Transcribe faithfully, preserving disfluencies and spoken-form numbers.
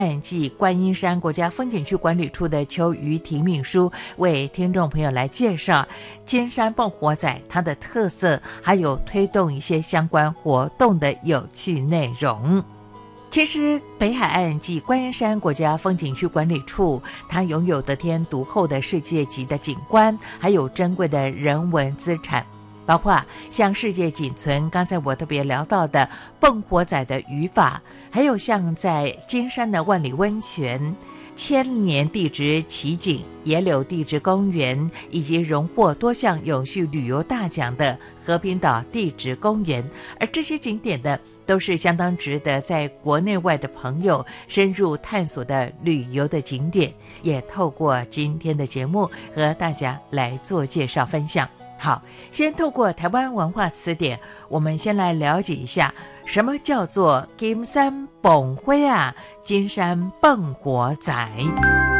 暨观音山国家风景区管理处的邱瑜提秘书为听众朋友来介绍金山蹦火仔它的特色，还有推动一些相关活动的有趣内容。其实北海岸暨观音山国家风景区管理处，它拥有得天独厚的世界级的景观，还有珍贵的人文资产，包括像世界仅存刚才我特别聊到的蹦火仔的语法，还有像在金山的万里温泉、千年地质奇景、野柳地质公园，以及荣获多项永续旅游大奖的和平岛地质公园。而这些景点呢，都是相当值得在国内外的朋友深入探索的旅游的景点，也透过今天的节目和大家来做介绍分享。好，先透过台湾文化词典，我们先来了解一下什么叫做金山蹦火啊，金山蹦火仔。